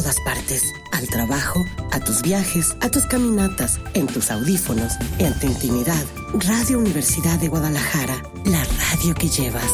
todas partes. Al trabajo, a tus viajes, a tus caminatas, en tus audífonos, en tu intimidad. Radio Universidad de Guadalajara, la radio que llevas.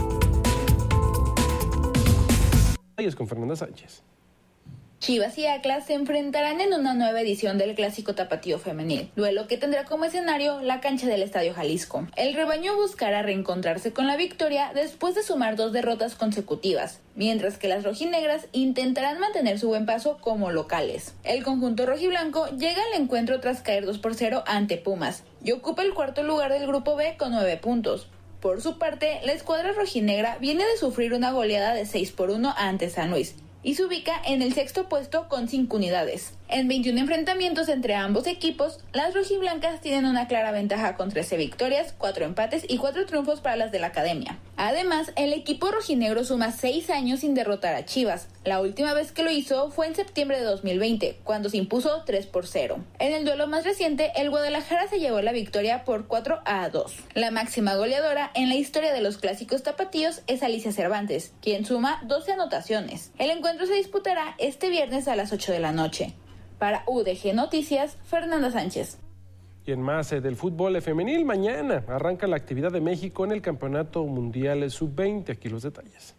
Con Fernanda Sánchez. Chivas y Atlas se enfrentarán en una nueva edición del Clásico Tapatío Femenil, duelo que tendrá como escenario la cancha del Estadio Jalisco. El rebaño buscará reencontrarse con la victoria después de sumar 2 derrotas consecutivas, mientras que las rojinegras intentarán mantener su buen paso como locales. El conjunto rojiblanco llega al encuentro tras caer 2-0 ante Pumas y ocupa el cuarto lugar del grupo B con 9 puntos. Por su parte, la escuadra rojinegra viene de sufrir una goleada de 6-1 ante San Luis y se ubica en el 6º puesto con 5 unidades. En 21 enfrentamientos entre ambos equipos, las rojiblancas tienen una clara ventaja con 13 victorias, 4 empates y 4 triunfos para las de la academia. Además, el equipo rojinegro suma 6 años sin derrotar a Chivas. La última vez que lo hizo fue en septiembre de 2020, cuando se impuso 3-0. En el duelo más reciente, el Guadalajara se llevó la victoria por 4-2. La máxima goleadora en la historia de los clásicos tapatíos es Alicia Cervantes, quien suma 12 anotaciones. El encuentro se disputará este viernes a las 8 de la noche. Para UDG Noticias, Fernanda Sánchez. Y en más del fútbol femenil, mañana arranca la actividad de México en el Campeonato Mundial Sub-20. Aquí los detalles.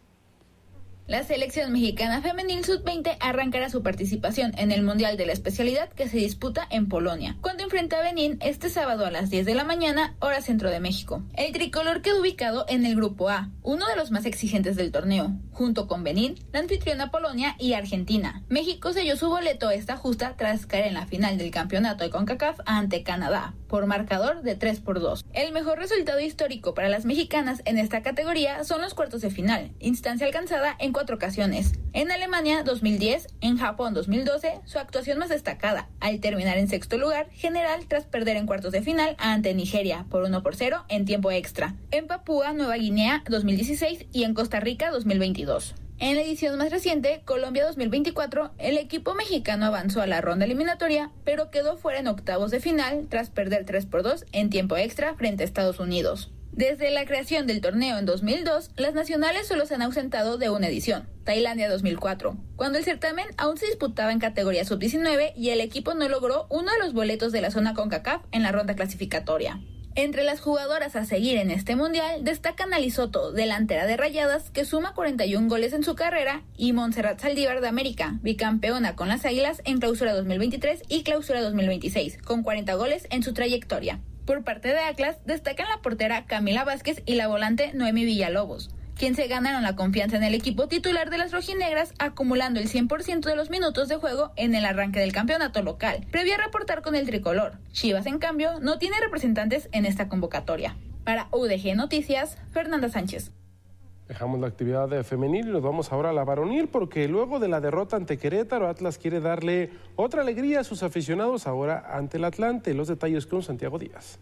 La selección mexicana femenil sub-20 arrancará su participación en el Mundial de la especialidad que se disputa en Polonia, cuando enfrenta a Benín este sábado a las 10 de la mañana, hora centro de México. El tricolor quedó ubicado en el Grupo A, uno de los más exigentes del torneo, junto con Benín, la anfitriona Polonia y Argentina. México selló su boleto a esta justa tras caer en la final del campeonato de CONCACAF ante Canadá, por marcador de 3-2. El mejor resultado histórico para las mexicanas en esta categoría son los cuartos de final, instancia alcanzada en 4 ocasiones. En Alemania 2010, en Japón 2012, su actuación más destacada, al terminar en 6º lugar general tras perder en cuartos de final ante Nigeria por 1-0 en tiempo extra. En Papúa Nueva Guinea 2016 y en Costa Rica 2022. En la edición más reciente, Colombia 2024, el equipo mexicano avanzó a la ronda eliminatoria, pero quedó fuera en octavos de final tras perder 3-2 en tiempo extra frente a Estados Unidos. Desde la creación del torneo en 2002, las nacionales solo se han ausentado de una edición, Tailandia 2004, cuando el certamen aún se disputaba en categoría sub-19 y el equipo no logró uno de los boletos de la zona CONCACAF en la ronda clasificatoria. Entre las jugadoras a seguir en este mundial destacan Ali Soto, delantera de Rayadas, que suma 41 goles en su carrera, y Montserrat Saldívar de América, bicampeona con las Águilas en Clausura 2023 y Clausura 2026, con 40 goles en su trayectoria. Por parte de Atlas, destacan la portera Camila Vázquez y la volante Noemi Villalobos, quien se ganaron la confianza en el equipo titular de las rojinegras, acumulando el 100% de los minutos de juego en el arranque del campeonato local, previo a reportar con el tricolor. Chivas, en cambio, no tiene representantes en esta convocatoria. Para UDG Noticias, Fernanda Sánchez. Dejamos la actividad femenil y nos vamos ahora a la varonil, porque luego de la derrota ante Querétaro, Atlas quiere darle otra alegría a sus aficionados ahora ante el Atlante. Los detalles con Santiago Díaz.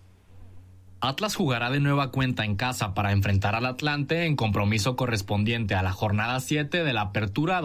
Atlas jugará de nueva cuenta en casa para enfrentar al Atlante en compromiso correspondiente a la jornada 7 de la Apertura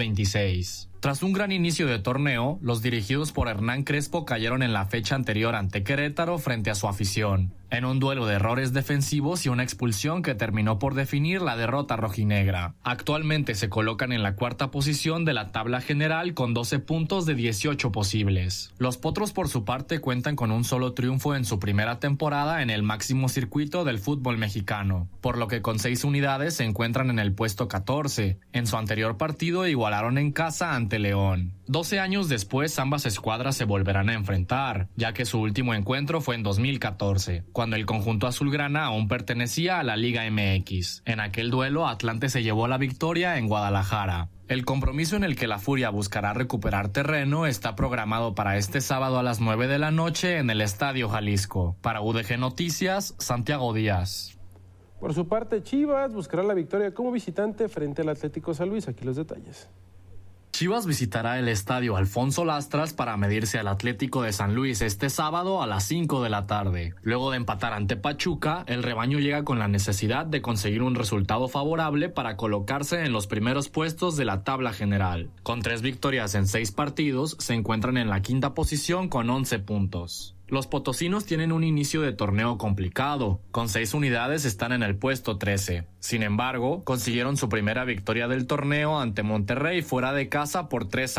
2026. Tras un gran inicio de torneo, los dirigidos por Hernán Crespo cayeron en la fecha anterior ante Querétaro frente a su afición, en un duelo de errores defensivos y una expulsión que terminó por definir la derrota rojinegra. Actualmente se colocan en la 4ª posición de la tabla general con 12 puntos de 18 posibles. Los Potros, por su parte, cuentan con un solo triunfo en su primera temporada en el máximo circuito del fútbol mexicano, por lo que con 6 unidades se encuentran en el puesto 14. En su anterior partido igualaron en casa ante León. 12 años después, ambas escuadras se volverán a enfrentar, ya que su último encuentro fue en 2014, cuando el conjunto azulgrana aún pertenecía a la Liga MX. En aquel duelo, Atlante se llevó la victoria en Guadalajara. El compromiso en el que la Furia buscará recuperar terreno está programado para este sábado a las 9 de la noche en el Estadio Jalisco. Para UDG Noticias, Santiago Díaz. Por su parte, Chivas buscará la victoria como visitante frente al Atlético San Luis. Aquí los detalles. Chivas visitará el estadio Alfonso Lastras para medirse al Atlético de San Luis este sábado a las 5 de la tarde. Luego de empatar ante Pachuca, el rebaño llega con la necesidad de conseguir un resultado favorable para colocarse en los primeros puestos de la tabla general. Con 3 victorias en 6 partidos, se encuentran en la 5ª posición con 11 puntos. Los potosinos tienen un inicio de torneo complicado. Con 6 unidades están en el puesto 13. Sin embargo, consiguieron su primera victoria del torneo ante Monterrey fuera de casa por 3-1.